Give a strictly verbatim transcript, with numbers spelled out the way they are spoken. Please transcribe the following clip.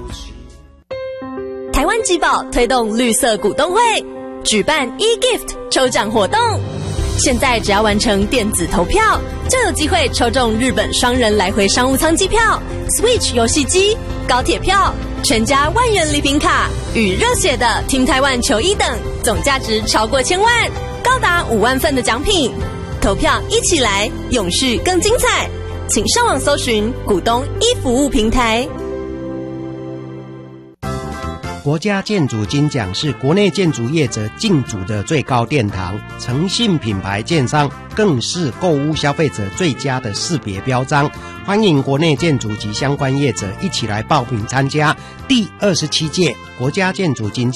台湾集宝推动绿色股东会，举办 e-gift 抽奖活动。现在只要完成电子投票，就有机会抽中日本双人来回商务舱机票、Switch 游戏机、高铁票、全家万元礼品卡与热血的 Team Taiwan 球衣等，总价值超过千万，高达五万份的奖品。投票一起来，永续更精彩。请上网搜寻股东一服务平台。 国家建筑金奖是国内建筑业者竞逐的最高殿堂，诚信品牌建商更是购物消费者最佳的识别标章。欢迎国内建筑及相关业者一起来报名参加第二十七届国家建筑金奖。